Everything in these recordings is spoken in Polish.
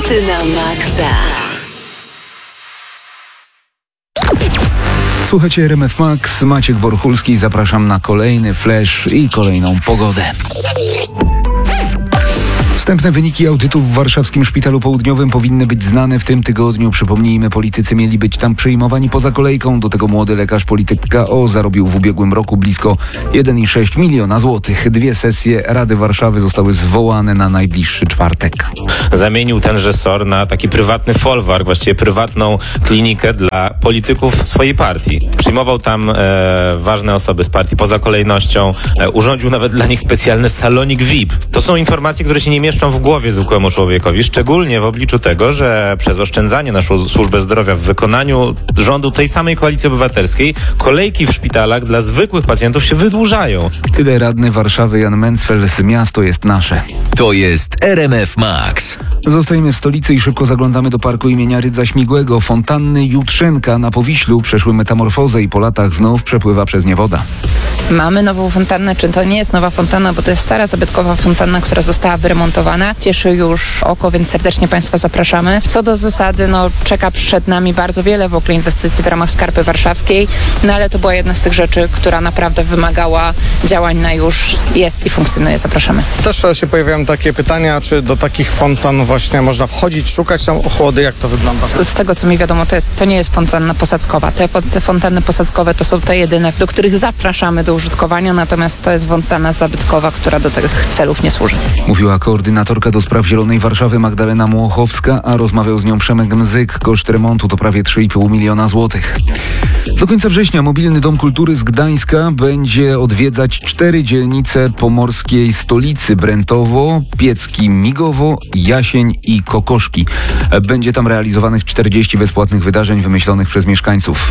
Hity na maksa. Słuchajcie RMF Max, Maciek Borchulski, zapraszam na kolejny flash i kolejną pogodę. Wstępne wyniki audytu w warszawskim Szpitalu Południowym powinny być znane w tym tygodniu. Przypomnijmy, politycy mieli być tam przyjmowani poza kolejką. Do tego młody lekarz polityk KO zarobił w ubiegłym roku blisko 1,6 miliona złotych. 2 sesje Rady Warszawy zostały zwołane na najbliższy czwartek. Zamienił tenże SOR na taki prywatny folwark, właściwie prywatną klinikę dla polityków swojej partii. Przyjmował tam ważne osoby z partii poza kolejnością. Urządził nawet dla nich specjalny salonik VIP. To są informacje, które się nie mieszczą w głowie zwykłemu człowiekowi, szczególnie w obliczu tego, że przez oszczędzanie na służbę zdrowia w wykonaniu rządu tej samej Koalicji Obywatelskiej kolejki w szpitalach dla zwykłych pacjentów się wydłużają. Tyle radny Warszawy Jan Mencfel z Miasto jest nasze. To jest RMF Max. Zostajemy w stolicy i szybko zaglądamy do parku imienia Rydza Śmigłego. Fontanny Jutrzenka na Powiślu przeszły metamorfozę i po latach znów przepływa przez nie woda. Mamy nową fontannę, czy to nie jest nowa fontanna, bo to jest stara, zabytkowa fontanna, która została wyremontowana. Cieszy już oko, więc serdecznie Państwa zapraszamy. Co do zasady, czeka przed nami bardzo wiele w ogóle inwestycji w ramach Skarpy Warszawskiej, ale to była jedna z tych rzeczy, która naprawdę wymagała działań na już jest i funkcjonuje. Zapraszamy. Też się pojawiają takie pytania, czy do takich fontan właśnie można wchodzić, szukać tam ochłody, jak to wygląda? Z tego, co mi wiadomo, to nie jest fontanna posadzkowa. Te fontanny posadzkowe to są te jedyne, do których zapraszamy do użytkowania, natomiast to jest fontanna zabytkowa, która do tych celów nie służy. Mówiła koordynatorka do spraw Zielonej Warszawy Magdalena Młochowska, a rozmawiał z nią Przemek Mzyk. Koszt remontu to prawie 3,5 miliona złotych. Do końca września Mobilny Dom Kultury z Gdańska będzie odwiedzać 4 dzielnice pomorskiej stolicy: Brętowo, Piecki Migowo, Jasień i Kokoszki. Będzie tam realizowanych 40 bezpłatnych wydarzeń wymyślonych przez mieszkańców.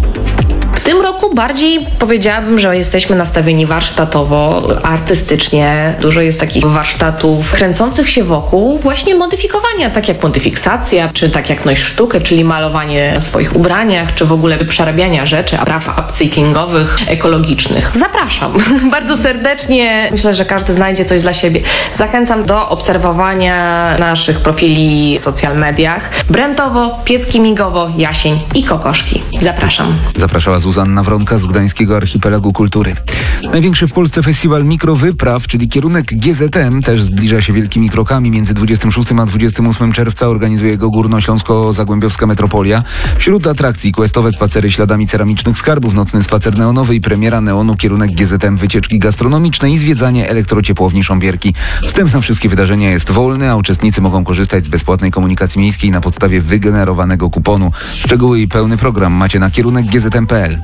W tym roku bardziej powiedziałabym, że jesteśmy nastawieni warsztatowo, artystycznie. Dużo jest takich warsztatów kręcących się wokół właśnie modyfikowania, tak jak modyfiksacja, czy tak jak sztukę, czyli malowanie w swoich ubraniach, czy w ogóle przerabiania rzeczy, praw upcyklingowych, ekologicznych. Zapraszam bardzo serdecznie. Myślę, że każdy znajdzie coś dla siebie. Zachęcam do obserwowania naszych profili w social mediach. Brętowo, Piecki Migowo, Jasień i Kokoszki. Zapraszam. Zapraszała Zuzanna Wronka z Gdańskiego Archipelagu Kultury. Największy w Polsce festiwal mikrowypraw, czyli kierunek GZM, też zbliża się wielkimi krokami. Między 26 a 28 czerwca organizuje go Górnośląsko-Zagłębiowska Metropolia. Wśród atrakcji questowe spacery śladami ceramicznych skarbów, nocny spacer neonowy i premiera neonu, kierunek GZM, wycieczki gastronomiczne i zwiedzanie elektrociepłowni Sząbierki. Wstęp na wszystkie wydarzenia jest wolny, a uczestnicy mogą korzystać z bezpłatnej komunikacji miejskiej na podstawie wygenerowanego kuponu. Szczegóły i pełny program macie na kierunek-gzm.pl.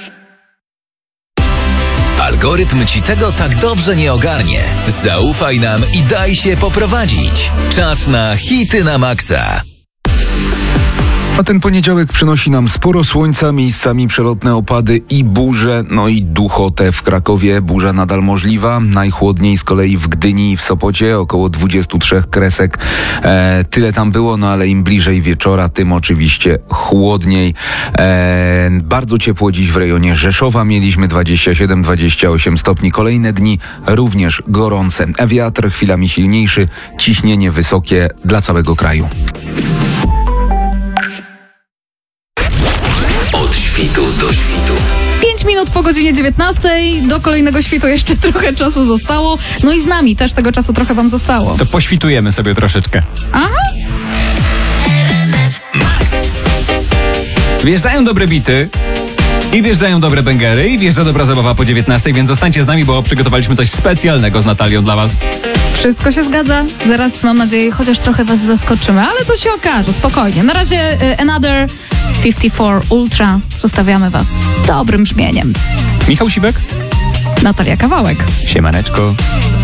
Algorytm ci tego tak dobrze nie ogarnie. Zaufaj nam i daj się poprowadzić. Czas na hity na maksa. A ten poniedziałek przynosi nam sporo słońca, miejscami przelotne opady i burze, i duchotę w Krakowie. Burza nadal możliwa, najchłodniej z kolei w Gdyni i w Sopocie, około 23 kresek. Tyle tam było, ale im bliżej wieczora, tym oczywiście chłodniej. Bardzo ciepło dziś w rejonie Rzeszowa, mieliśmy 27-28 stopni. Kolejne dni również gorące. Wiatr chwilami silniejszy, ciśnienie wysokie dla całego kraju. Od świtu do świtu. 5 minut po godzinie 19. Do kolejnego świtu jeszcze trochę czasu zostało. I z nami też tego czasu trochę wam zostało. To poświtujemy sobie troszeczkę. Aha. Wjeżdżają dobre bity. I wjeżdżają dobre bęgery, i wjeżdża dobra zabawa po 19, więc zostańcie z nami, bo przygotowaliśmy coś specjalnego z Natalią dla was. Wszystko się zgadza. Zaraz, mam nadzieję, chociaż trochę was zaskoczymy, ale to się okaże, spokojnie. Na razie Another 54 Ultra. Zostawiamy was z dobrym brzmieniem. Michał Sibek? Natalia Kawałek. Siemaneczko.